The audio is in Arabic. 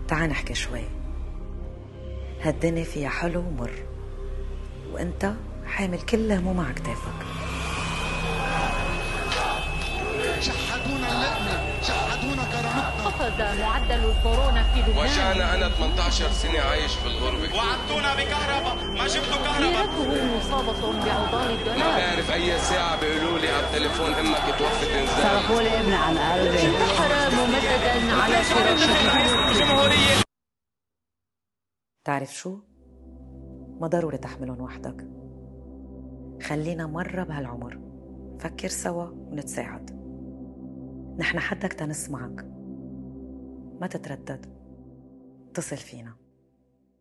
تعال نحكي شوي. هالدنيا فيها حلو ومر، وانت حامل كل هموم على كتافك. شحدونا اللقمة، شحدونا كرامتنا. أخذ معدل الكورونا في لبنان. وجعنا. أنا 18 سنة عايش في الغربة. وعدتونا بكهرباء، ما جبتوا كهرباء. ميراثه مصابة بعضال الدولار. ما بعرف أي ساعة بيقولوا لي على التليفون أمك توفت إنزال. صرفوا لي ابني عن قلبي. انتحر ممددا على فراشه. تعرف شو؟ ما ضروري تحملهم وحدك. خلينا مرة بهالعمر فكر سوا ونتساعد. نحن حدك تنسمعك. ما تتردد، اتصل فينا.